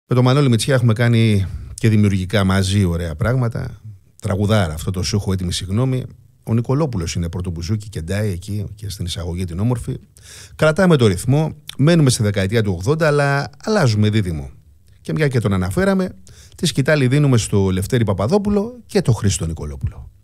Με τον Μανώλη Μητσιά έχουμε κάνει και δημιουργικά μαζί ωραία πράγματα. Τραγουδάρα, αυτό το σου έχω έτοιμη συγγνώμη. Ο Νικολόπουλος είναι πρωτομπουζούκι και ντάει εκεί και στην εισαγωγή την όμορφη. Κρατάμε το ρυθμό, μένουμε στη δεκαετία του 80, αλλά αλλάζουμε δίδυμο. Και μια και τον αναφέραμε, τη σκητάλη δίνουμε στο Λευτέρη Παπαδόπουλο και το Χρήστο Νικολόπουλο.